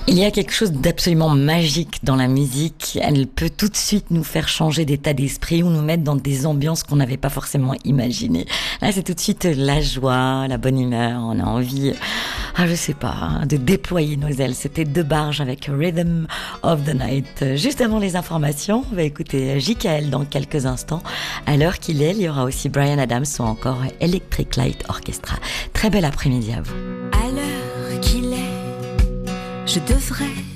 Il y a quelque chose d'absolument magique dans la musique. Elle peut tout de suite nous faire changer d'état d'esprit ou nous mettre dans des ambiances qu'on n'avait pas forcément imaginées. Là, c'est tout de suite la joie, la bonne humeur. On a envie, je sais pas, de déployer nos ailes. C'était Deux Barges avec Rhythm of the Night. Juste avant les informations, on va écouter JKL dans quelques instants. À l'heure qu'il est, il y aura aussi Bryan Adams ou encore Electric Light Orchestra. Très bel après-midi à vous. À l'heure qu'il est, je devrais